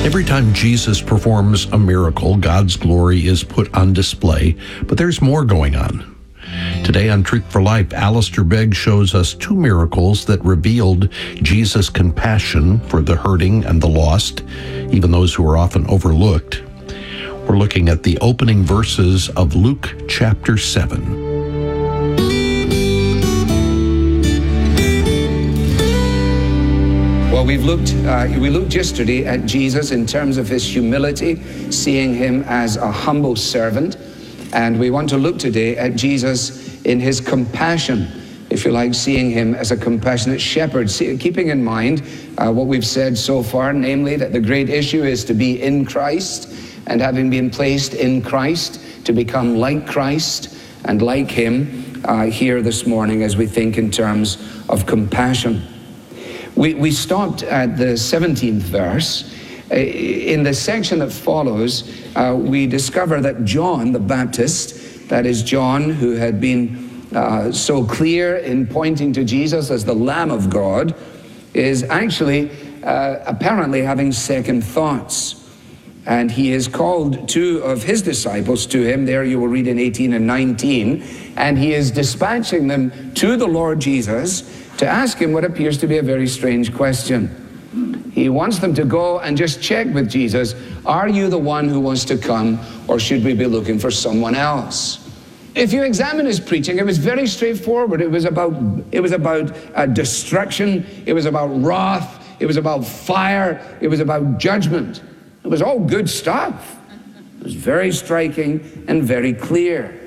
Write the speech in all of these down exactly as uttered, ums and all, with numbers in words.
Every time Jesus performs a miracle, God's glory is put on display, but there's more going on. Today on Truth for Life, Alistair Begg shows us two miracles that revealed Jesus' compassion for the hurting and the lost, even those who are often overlooked. We're looking at the opening verses of Luke chapter seven. Well, we've looked, uh, we looked yesterday at Jesus in terms of his humility, seeing him as a humble servant. And we want to look today at Jesus in his compassion, if you like, seeing him as a compassionate shepherd, See, keeping in mind uh, what we've said so far, namely that the great issue is to be in Christ, and having been placed in Christ, to become like Christ and like him uh, here this morning as we think in terms of compassion. We, we stopped at the seventeenth verse. In the section that follows, uh, we discover that John the Baptist, that is John who had been uh, so clear in pointing to Jesus as the Lamb of God, is actually uh, apparently having second thoughts. And he has called two of his disciples to him. There you will read in eighteen and nineteen. And he is dispatching them to the Lord Jesus to ask him what appears to be a very strange question. He wants them to go and just check with Jesus, are you the one who wants to come, or should we be looking for someone else? If you examine his preaching, it was very straightforward. It was about, it was about uh, destruction. It was about wrath. It was about fire. It was about judgment. It was all good stuff. It was very striking and very clear.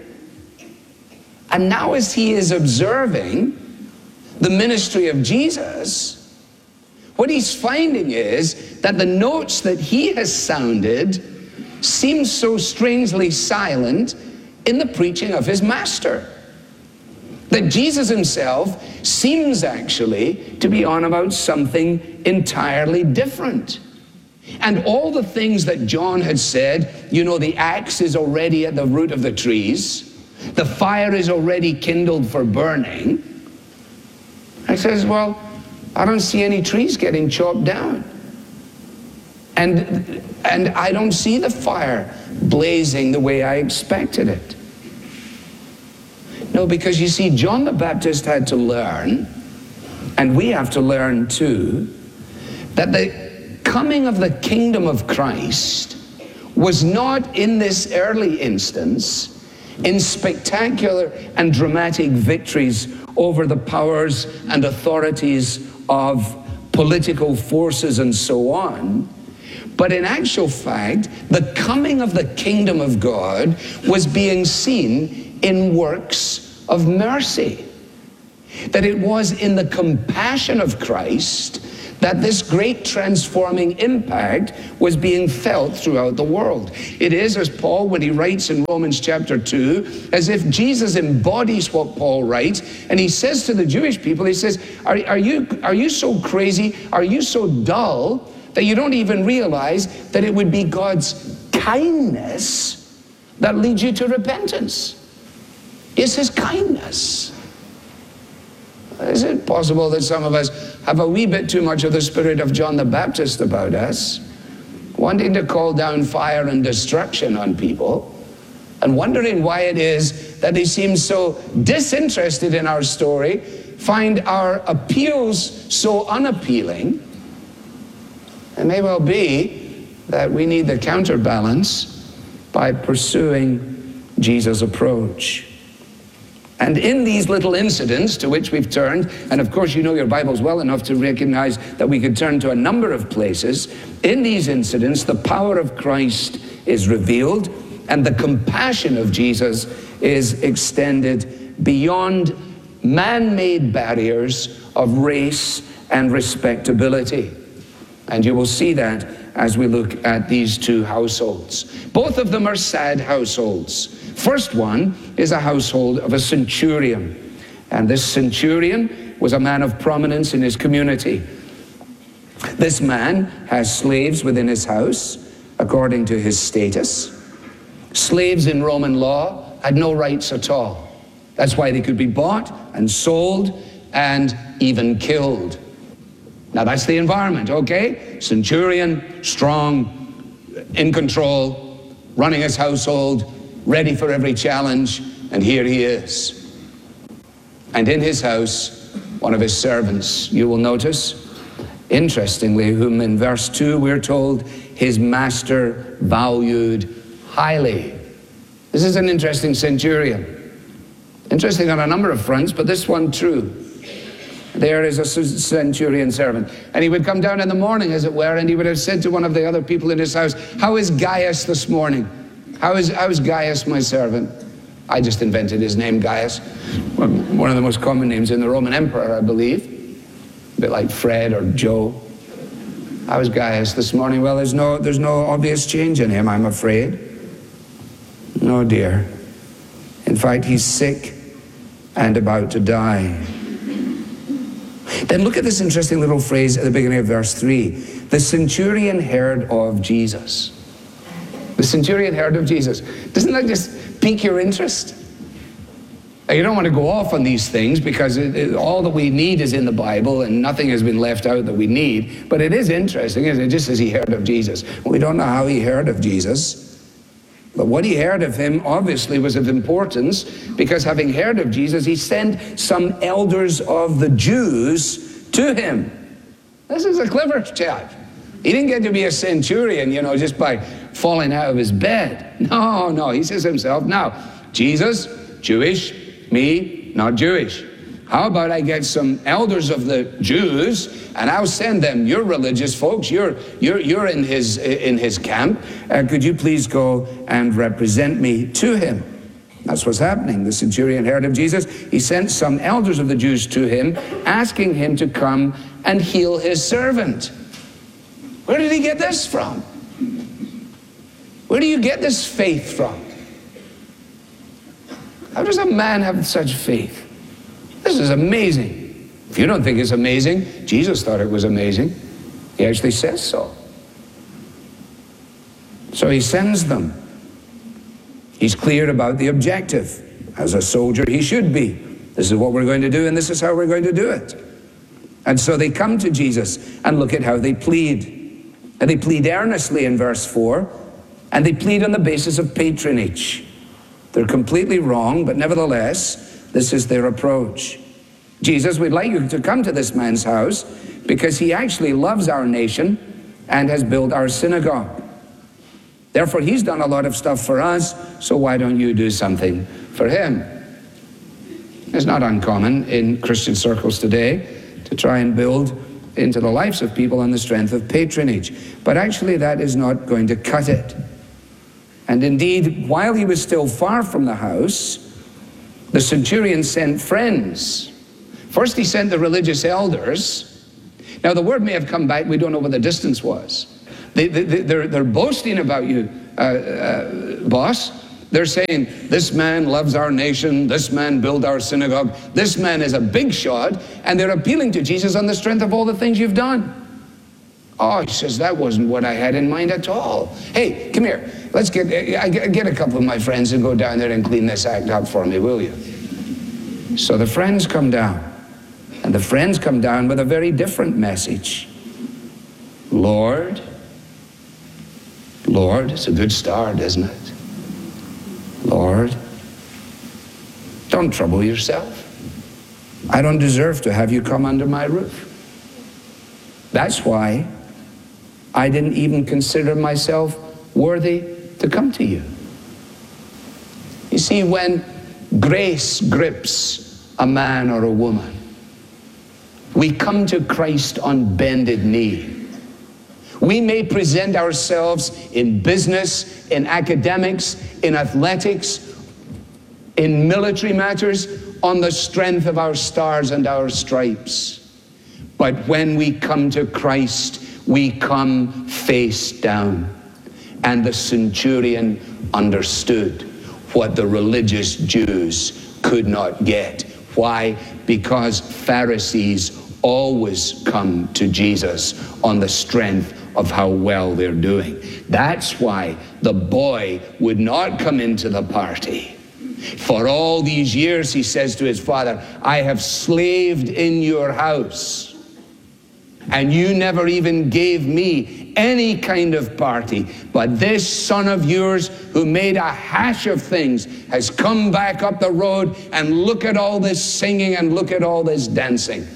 And now as he is observing the ministry of Jesus, what he's finding is that the notes that he has sounded seem so strangely silent in the preaching of his master. That Jesus himself seems actually to be on about something entirely different. And all the things that John had said, you know, the axe is already at the root of the trees, the fire is already kindled for burning. I says, well, I don't see any trees getting chopped down. And, and I don't see the fire blazing the way I expected it. No, because you see, John the Baptist had to learn, and we have to learn too, that the coming of the kingdom of Christ was not in this early instance in spectacular and dramatic victories over the powers and authorities of political forces and so on. But in actual fact, the coming of the kingdom of God was being seen in works of mercy. That it was in the compassion of Christ that this great transforming impact was being felt throughout the world. It is, as Paul, when he writes in Romans chapter two, as if Jesus embodies what Paul writes, and he says to the Jewish people, he says, are, are, you, are you so crazy, are you so dull, that you don't even realize that it would be God's kindness that leads you to repentance? It's his kindness. Is it possible that some of us have a wee bit too much of the spirit of John the Baptist about us, wanting to call down fire and destruction on people, and wondering why it is that they seem so disinterested in our story, find our appeals so unappealing? It may well be that we need the counterbalance by pursuing Jesus' approach. And in these little incidents to which we've turned, and of course you know your Bibles well enough to recognize that we could turn to a number of places, in these incidents the power of Christ is revealed and the compassion of Jesus is extended beyond man-made barriers of race and respectability. And you will see that as we look at these two households. Both of them are sad households. First one is a household of a centurion. And this centurion was a man of prominence in his community. This man has slaves within his house, according to his status. Slaves in Roman law had no rights at all. That's why they could be bought and sold and even killed. Now that's the environment, okay? Centurion, strong, in control, running his household, ready for every challenge, and here he is. And in his house, one of his servants, you will notice, interestingly, whom in verse two we're told his master valued highly. This is an interesting centurion. Interesting on a number of fronts, but this one true. There is a centurion servant. And he would come down in the morning, as it were, and he would have said to one of the other people in his house, how is Gaius this morning? How is, how is Gaius, my servant? I just invented his name, Gaius. One of the most common names in the Roman Emperor, I believe. A bit like Fred or Joe. How is Gaius this morning? Well, there's no, there's no obvious change in him, I'm afraid. No, dear. In fact, he's sick and about to die. Then look at this interesting little phrase at the beginning of verse three. The centurion heard of Jesus. The centurion heard of Jesus. Doesn't that just pique your interest? Now, you don't want to go off on these things because it, it, all that we need is in the Bible and nothing has been left out that we need. But it is interesting, isn't it? Just as he heard of Jesus. We don't know how he heard of Jesus. But what he heard of him obviously was of importance, because having heard of Jesus, he sent some elders of the Jews to him. This is a clever chap. He didn't get to be a centurion, you know, just by falling out of his bed. No, no, he says himself, now, Jesus, Jewish, me, not Jewish. How about I get some elders of the Jews and I'll send them. You're religious folks. You're you're you're in his in his camp. Uh, could you please go and represent me to him? That's what's happening. The centurion heard of Jesus. He sent some elders of the Jews to him, asking him to come and heal his servant. Where did he get this from? Where do you get this faith from? How does a man have such faith? This is amazing. If you don't think it's amazing, Jesus thought it was amazing. He actually says so. So he sends them. He's clear about the objective. As a soldier, he should be. This is what we're going to do, and this is how we're going to do it. And so they come to Jesus, and look at how they plead. And they plead earnestly in verse four, and they plead on the basis of patronage. They're completely wrong, but nevertheless, this is their approach. Jesus, we'd like you to come to this man's house because he actually loves our nation and has built our synagogue. Therefore, he's done a lot of stuff for us, so why don't you do something for him? It's not uncommon in Christian circles today to try and build into the lives of people on the strength of patronage. But actually, that is not going to cut it. And indeed, while he was still far from the house, the centurion sent friends. First, he sent the religious elders. Now, the word may have come back. We don't know what the distance was. They, they, they're, they're boasting about you, uh, uh, boss. They're saying, this man loves our nation. This man built our synagogue. This man is a big shot. And they're appealing to Jesus on the strength of all the things you've done. Oh, he says, that wasn't what I had in mind at all. Hey, come here. Let's get, get a couple of my friends and go down there and clean this act up for me, will you? So the friends come down. And the friends come down with a very different message. Lord, Lord, it's a good start, isn't it? Lord, don't trouble yourself. I don't deserve to have you come under my roof. That's why I didn't even consider myself worthy to come to you. You see, when grace grips a man or a woman, we come to Christ on bended knee. We may present ourselves in business, in academics, in athletics, in military matters, on the strength of our stars and our stripes. But when we come to Christ, we come face down. And the centurion understood what the religious Jews could not get. Why? Because Pharisees always come to Jesus on the strength of how well they're doing. That's why the boy would not come into the party. For all these years, he says to his father, I have slaved in your house. And you never even gave me any kind of party. But this son of yours who made a hash of things has come back up the road, and look at all this singing and look at all this dancing.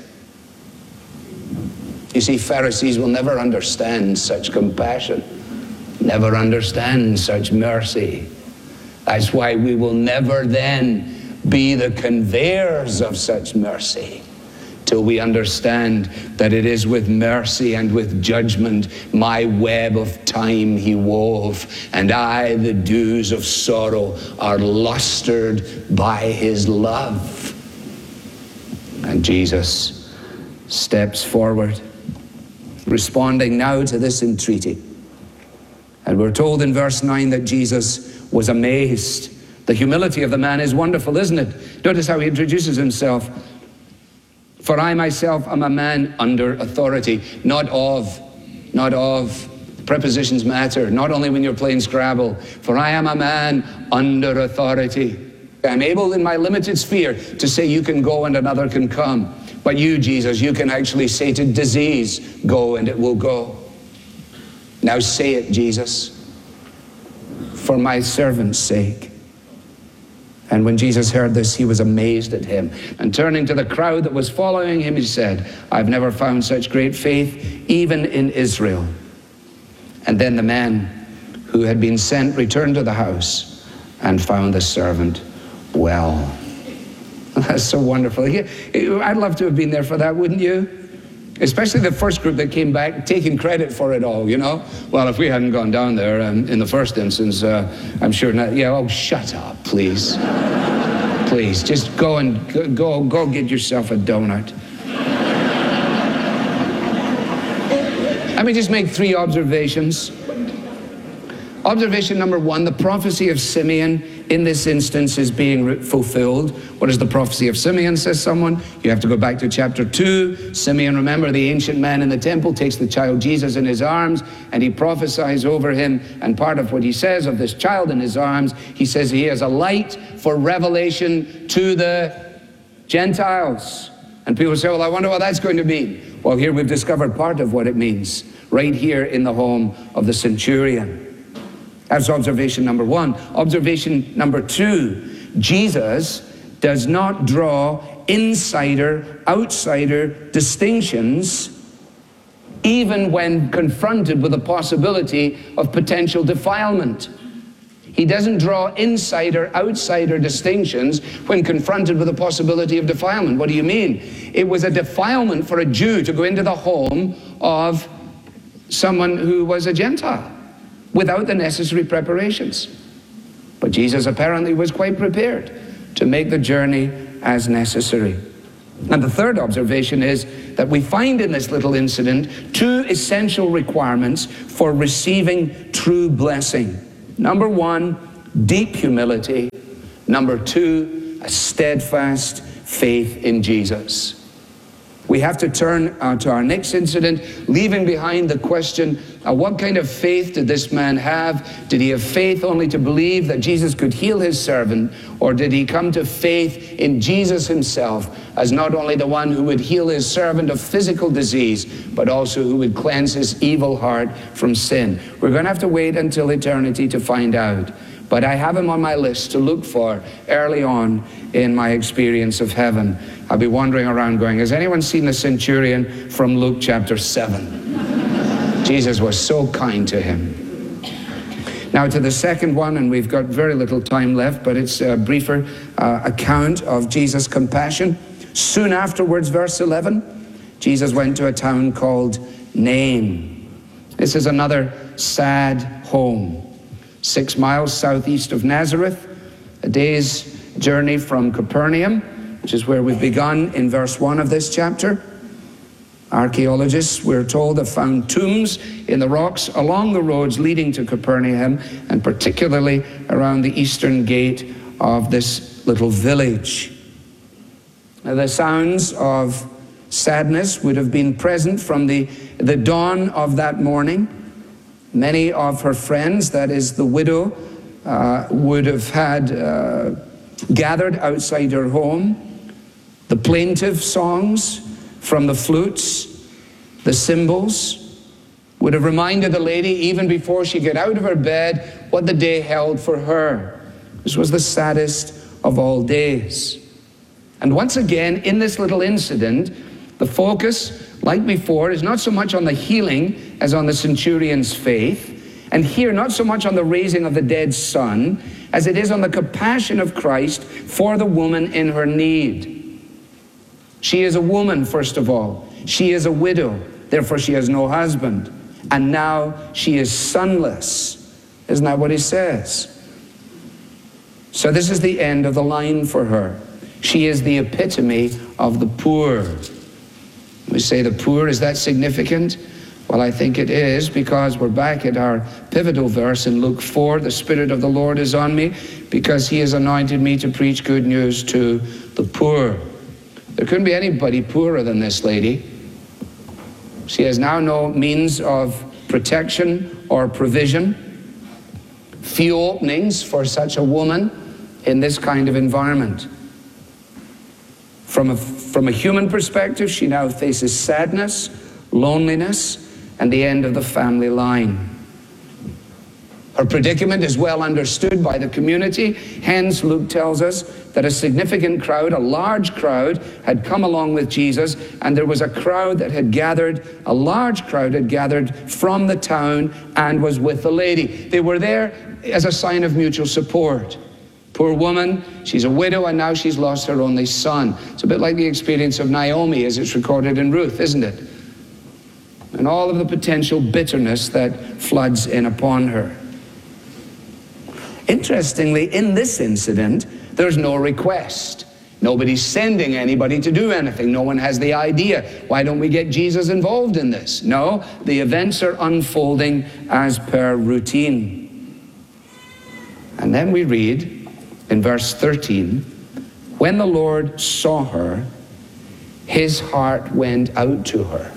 You see, Pharisees will never understand such compassion, never understand such mercy. That's why we will never then be the conveyors of such mercy, till we understand that it is with mercy and with judgment my web of time he wove, and I, the dews of sorrow, are lustered by his love. And Jesus steps forward, responding now to this entreaty. And we're told in verse nine that Jesus was amazed. The humility of the man is wonderful, isn't it? Notice how he introduces himself. For I myself am a man under authority, not of, not of. Prepositions matter, not only when you're playing Scrabble. For I am a man under authority. I'm able in my limited sphere to say you can go and another can come. But you, Jesus, you can actually say to disease, go, and it will go. Now say it, Jesus, for my servant's sake. And when Jesus heard this, he was amazed at him. And turning to the crowd that was following him, he said, I've never found such great faith, even in Israel. And then the man who had been sent returned to the house and found the servant well. That's so wonderful. I'd love to have been there for that, wouldn't you? Especially the first group that came back taking credit for it all, you know? Well, if we hadn't gone down there um, in the first instance, uh, I'm sure not. Yeah, oh, shut up, please. Please, just go and go, go get yourself a donut. Let me just make three observations. Observation number one, the prophecy of Simeon in this instance is being fulfilled. What is the prophecy of Simeon, says someone? You have to go back to chapter two. Simeon, remember, the ancient man in the temple, takes the child Jesus in his arms, and he prophesies over him. And part of what he says of this child in his arms, he says he is a light for revelation to the Gentiles. And people say, well, I wonder what that's going to mean. Well, here we've discovered part of what it means, right here in the home of the centurion. That's observation number one. Observation number two, Jesus does not draw insider, outsider distinctions even when confronted with the possibility of potential defilement. He doesn't draw insider, outsider distinctions when confronted with the possibility of defilement. What do you mean? It was a defilement for a Jew to go into the home of someone who was a Gentile without the necessary preparations. But Jesus apparently was quite prepared to make the journey as necessary. And the third observation is that we find in this little incident two essential requirements for receiving true blessing. Number one, deep humility. Number two, a steadfast faith in Jesus. We have to turn uh, to our next incident, leaving behind the question, uh, what kind of faith did this man have? Did he have faith only to believe that Jesus could heal his servant? Or did he come to faith in Jesus himself as not only the one who would heal his servant of physical disease, but also who would cleanse his evil heart from sin? We're going to have to wait until eternity to find out. But I have him on my list to look for early on in my experience of heaven. I'll be wandering around going, has anyone seen the centurion from Luke chapter seven? Jesus was so kind to him. Now to the second one, and we've got very little time left, but it's a briefer uh, account of Jesus' compassion. Soon afterwards, verse eleven, Jesus went to a town called Nain. This is another sad home. Six miles southeast of Nazareth, a day's journey from Capernaum, which is where we've begun in verse one of this chapter. Archaeologists, we're told, have found tombs in the rocks along the roads leading to Capernaum, and particularly around the eastern gate of this little village. Now, the sounds of sadness would have been present from the, the dawn of that morning. Many of her friends, that is the widow, uh, would have had uh, gathered outside her home. The plaintive songs from the flutes, the The symbols would have reminded the lady, even before she got out of her bed, what the day held for her. This was the saddest of all days. And once again, in this little incident, the focus, like before, is not so much on the healing as on the centurion's faith. And here, not so much on the raising of the dead son, as it is on the compassion of Christ for the woman in her need. She is a woman, first of all. She is a widow, therefore she has no husband. And now she is sonless. Isn't that what he says? So this is the end of the line for her. She is the epitome of the poor. We say the poor, is that significant? Well, I think it is, because we're back at our pivotal verse in Luke four. The Spirit of the Lord is on me, because he has anointed me to preach good news to the poor. There couldn't be anybody poorer than this lady. She has now no means of protection or provision. Few openings for such a woman in this kind of environment. From a, from a human perspective, she now faces sadness, loneliness, and the end of the family line. Her predicament is well understood by the community. Hence, Luke tells us that a significant crowd, a large crowd, had come along with Jesus, and there was a crowd that had gathered, a large crowd had gathered from the town and was with the lady. They were there as a sign of mutual support. Poor woman, she's a widow, and now she's lost her only son. It's a bit like the experience of Naomi as it's recorded in Ruth, isn't it? And all of the potential bitterness that floods in upon her. Interestingly, in this incident, there's no request. Nobody's sending anybody to do anything. No one has the idea, why don't we get Jesus involved in this? No, the events are unfolding as per routine. And then we read in verse thirteen, when the Lord saw her, his heart went out to her.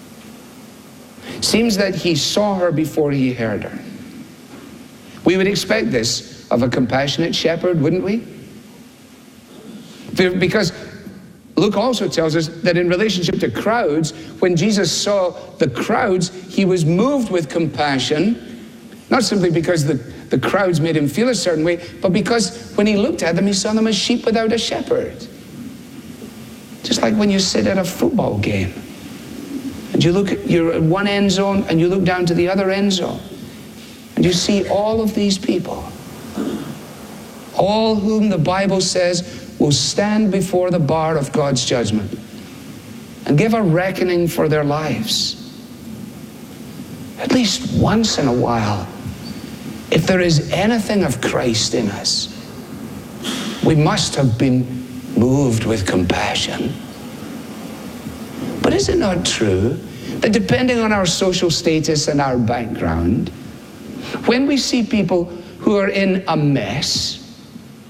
Seems that he saw her before he heard her. We would expect this of a compassionate shepherd, wouldn't we? Because Luke also tells us that in relationship to crowds, when Jesus saw the crowds, he was moved with compassion, not simply because the, the crowds made him feel a certain way, but because when he looked at them, he saw them as sheep without a shepherd. Just like when you sit at a football game, and you look at, you're at one end zone, and you look down to the other end zone, and you see all of these people, all whom the Bible says will stand before the bar of God's judgment and give a reckoning for their lives. At least once in a while, if there is anything of Christ in us, we must have been moved with compassion. But is it not true that depending on our social status and our background, when we see people who are in a mess,